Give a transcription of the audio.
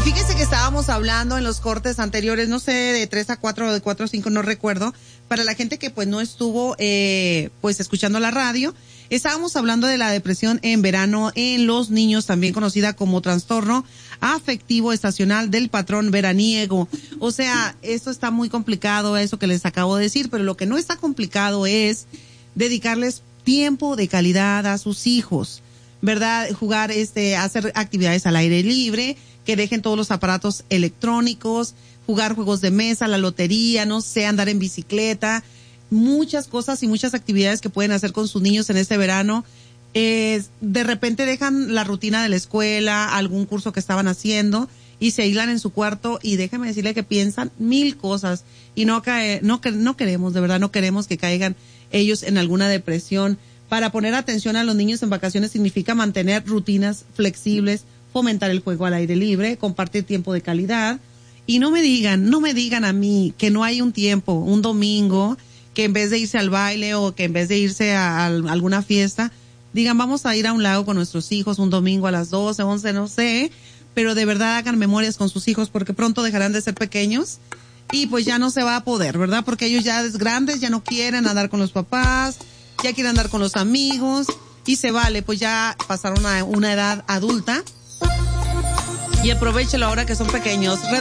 Fíjese que estábamos hablando en los cortes anteriores, no sé, de 3 a 4 o de 4 a 5, no recuerdo, para la gente que pues no estuvo pues escuchando la radio, estábamos hablando de la depresión en verano en los niños, también conocida como trastorno afectivo estacional del patrón veraniego. O sea, esto está muy complicado, eso que les acabo de decir, pero lo que no está complicado es dedicarles tiempo de calidad a sus hijos, ¿verdad? Jugar, hacer actividades al aire libre, que dejen todos los aparatos electrónicos, jugar juegos de mesa, la lotería, no sé, andar en bicicleta, muchas cosas y muchas actividades que pueden hacer con sus niños en este verano. De repente dejan la rutina de la escuela, algún curso que estaban haciendo y se aíslan en su cuarto y déjeme decirle que piensan mil cosas y no queremos, de verdad no queremos que caigan ellos en alguna depresión. Para poner atención a los niños en vacaciones significa mantener rutinas flexibles, fomentar el juego al aire libre, compartir tiempo de calidad. Y no me digan a mí que no hay un tiempo, un domingo, que en vez de irse al baile o que en vez de irse a alguna fiesta, digan vamos a ir a un lago con nuestros hijos un domingo a las 12, 11, no sé, pero de verdad hagan memorias con sus hijos porque pronto dejarán de ser pequeños y pues ya no se va a poder, ¿verdad? Porque ellos ya es grandes, ya no quieren andar con los papás, ya quieren andar con los amigos y se vale, pues ya pasaron a una edad adulta y aprovechelo ahora que son pequeños.